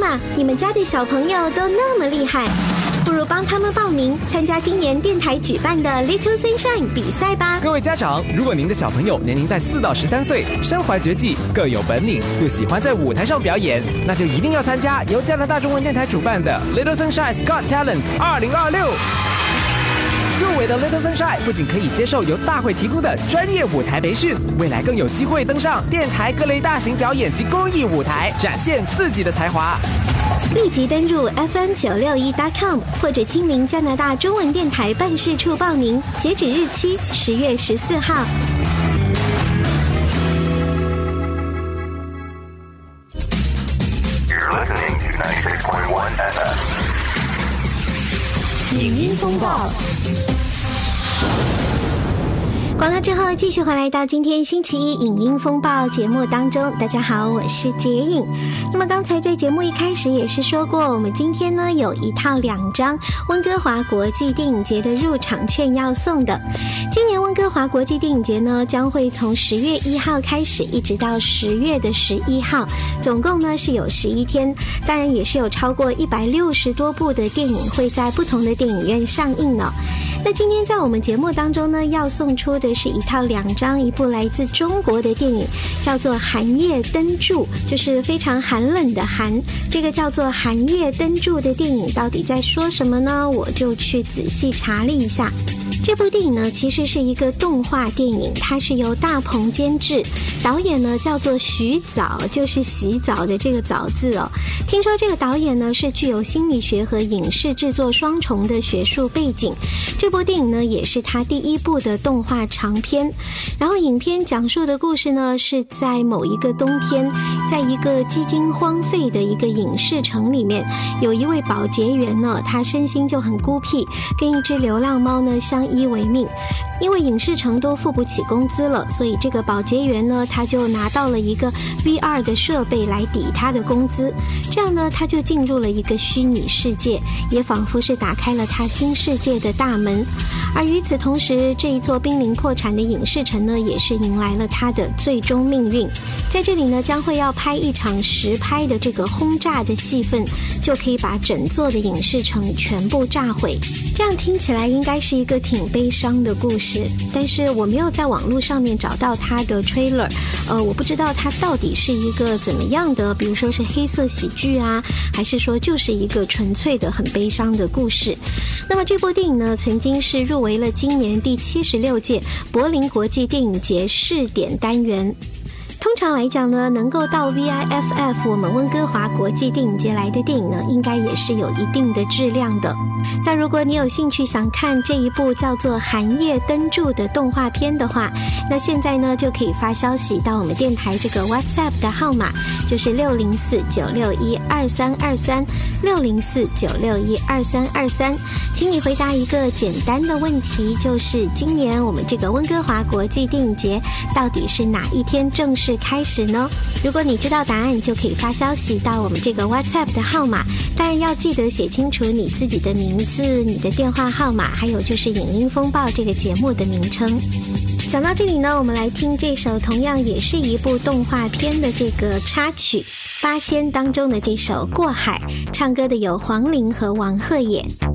哪，你们家的小朋友都那么厉害，不如帮他们报名参加今年电台举办的 Little Sunshine 比赛吧。 各位家长，如果您的小朋友年龄在4到13岁，身怀绝技，各有本领，又喜欢在舞台上表演，那就一定要参加由加拿大中文电台主办的 Little Sunshine Got Talent 2026。入围的 Little Sunshine 不仅可以接受由大会提供的专业舞台培训，未来更有机会登上电台各类大型表演及公益舞台，展现自己的才华。 立即登入 fm961.com 或者亲临加拿大中文电台办事处报名，截止日期10月14号。影音风暴。广告之后继续回来到今天星期一影音风暴节目当中。大家好，我是洁颖。那么刚才在节目一开始也是说过，我们今天呢有一套2张温哥华国际电影节的入场券要送的。今年温哥华国际电影节呢将会从10月1号开始，一直到10月的11号，总共呢是有11天，当然也是有超过160多部的电影会在不同的电影院上映呢。那今天在我们节目当中呢要送出的是一套2张，一部来自中国的电影叫做《寒夜灯柱》，就是非常寒冷的寒，这个叫做《寒夜灯柱》的电影到底在说什么呢？我就去仔细查了一下。这部电影呢其实是一个动画电影，它是由大鹏监制，导演呢叫做徐藻，就是洗澡的这个藻字哦。听说这个导演呢是具有心理学和影视制作双重的学术背景，这部电影呢也是他第1部的动画长片。然后影片讲述的故事呢是在某一个冬天，在一个几经荒废的一个影视城里面，有一位保洁员呢，他身心就很孤僻，跟一只流浪猫呢相依为命。因为影视城都付不起工资了，所以这个保洁员呢他就拿到了一个 VR 的设备来抵他的工资，这样呢他就进入了一个虚拟世界，也仿佛是打开了他新世界的大门。而与此同时，这一座濒临破产的影视城呢也是迎来了他的最终命运。在这里呢将会要拍一场实拍的这个轰炸的戏份，就可以把整座的影视城全部炸毁。这样听起来应该是一个挺悲伤的故事，但是我没有在网络上面找到它的 trailer，我不知道它到底是一个怎么样的，比如说是黑色喜剧啊，还是说就是一个纯粹的很悲伤的故事。那么这部电影呢曾经是入围了今年第76届柏林国际电影节试点单元。通常来讲呢，能够到 VIFF 我们温哥华国际电影节来的电影呢，应该也是有一定的质量的。那如果你有兴趣想看这一部叫做《寒夜灯柱》的动画片的话，那现在呢就可以发消息到我们电台这个 WhatsApp 的号码，就是604-961-2323 604-961-2323，请你回答一个简单的问题，就是今年我们这个温哥华国际电影节到底是哪一天正式开始呢？如果你知道答案，就可以发消息到我们这个 WhatsApp 的号码，当然要记得写清楚你自己的名字、你的电话号码，还有就是影音风暴这个节目的名称。讲到这里呢，我们来听这首同样也是一部动画片的这个插曲，八仙当中的这首《过海》，唱歌的有黄龄和王鹤野。